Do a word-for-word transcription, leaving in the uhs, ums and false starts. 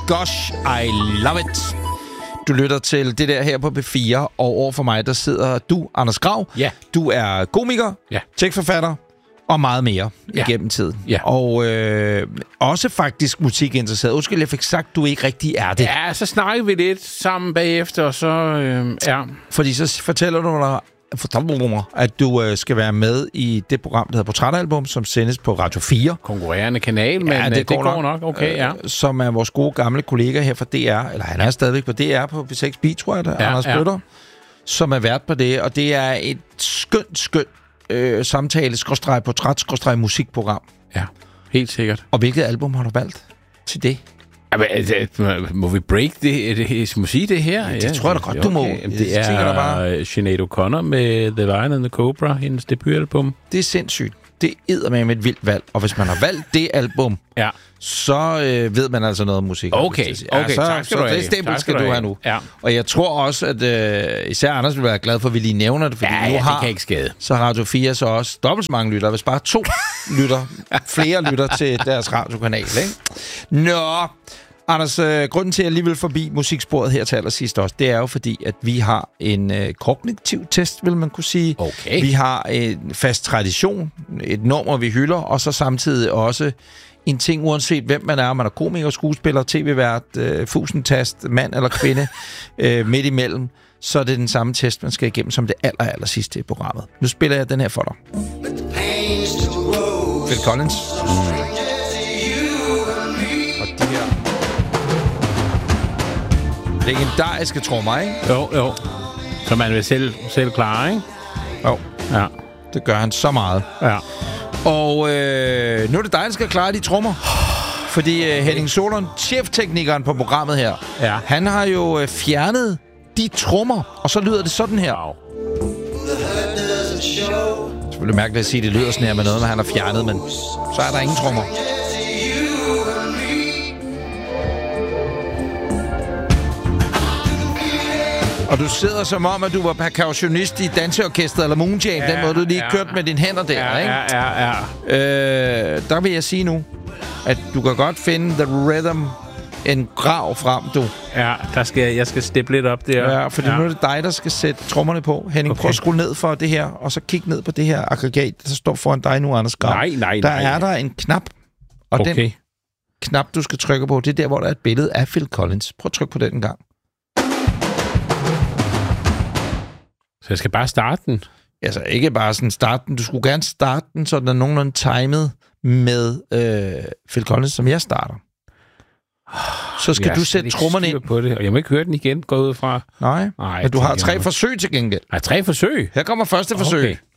gosh, I love it. Du lytter til det der her på P fire, og over for mig, der sidder du, Anders Grav. Ja. Du er komiker, ja. tekstforfatter og meget mere ja. igennem tiden. Ja. Og øh, også faktisk musikinteresseret. Undskyld, jeg fik sagt, du ikke rigtig er det. Ja, så snakker vi lidt sammen bagefter, og så øh, ja. Fordi så fortæller du mig, at du øh, skal være med i det program, der hedder Portrætalbum, som sendes på Radio fire. Konkurrerende kanal, men ja, det, går, det går nok. nok. Okay, ja. Øh, som er vores gode gamle kollega her fra D R, eller han er stadigvæk på D R på P seks B, tror jeg, der, ja, Anders ja. Bøtter, som er vært på det, og det er et skønt, skønt øh, samtale, skråstreg, portræt, skråstreg, musikprogram. Ja, helt sikkert. Og hvilket album har du valgt til det? Jamen, må vi break det? det må sige det her? Ja, det ja, tror jeg da godt, okay. du må. Det, det er bare... Sinead O'Connor med The Lion and the Cobra, hendes debutalbum. Det er sindssygt. Det er med et vildt valg. Og hvis man har valgt det album, ja. så øh, ved man altså noget om musik. Okay, okay. Ja, så, tak skal så du have. det stempel skal, skal du have nu. Ja. Og jeg tror også, at øh, især Anders vil være glad for, at vi lige nævner det, fordi ja, nu ja, har det kan ikke skade. Så Radio fire så også dobbelt så mange lytter. Hvis bare to lytter, flere lytter til deres radiokanal, ikke? Nå... Anders, øh, grunden til, at jeg lige vil forbi musiksporet her til allersidst også, det er jo fordi, at vi har en øh, kognitiv test, vil man kunne sige. Okay. Vi har en fast tradition, et nummer, vi hylder, og så samtidig også en ting, uanset hvem man er, om man er komiker, skuespiller, tv-vært, øh, fusentast, mand eller kvinde, øh, midt imellem, så er det den samme test, man skal igennem som det aller, aller sidste i programmet. Nu spiller jeg den her for dig. Phil Collins. Mm. Og de her... legendariske trommer, ikke? Jo, jo. Så man vil selv, selv klare, ikke? Jo. Ja. Det gør han så meget. Ja. Og øh, nu er det dig, der skal klare de trommer. Fordi øh, Henning Solon, chefteknikeren på programmet her, ja. han har jo øh, fjernet de trommer, og så lyder det sådan her. Wow. Det er selvfølgelig mærkeligt at sige, at det lyder sådan her med noget, han har fjernet, men så er der ingen trommer. Og du sidder som om, at du var percussionist i danseorkestret eller Moonjam, ja, den måde, du lige ja, kørte med dine hænder der, ja, ikke? Ja, ja, ja. Øh, der vil jeg sige nu, at du kan godt finde The Rhythm en grav frem, du. Ja, der skal, jeg skal steppe lidt op der. Ja, fordi ja. nu er det dig, der skal sætte trommerne på. Henning, okay. Prøv at skrue ned for det her, og så kig ned på det her aggregat, der står foran dig nu, Anders Grav. Nej, nej, der nej. Der er der en knap, og okay. den knap, du skal trykke på, det er der, hvor der er et billede af Phil Collins. Prøv at trykke på den en gang. Så jeg skal bare starte den? Altså, ikke bare sådan starte den. Du skulle gerne starte den, så den er nogenlunde timet med øh, Phil Collins, som jeg starter. Så skal jeg du sætte trommerne ind. På det, og jeg må ikke høre den igen, gå ud fra. Nej, Nej men du har tre forsøg til gengæld. Nej, tre forsøg? Her kommer første forsøg. Okay.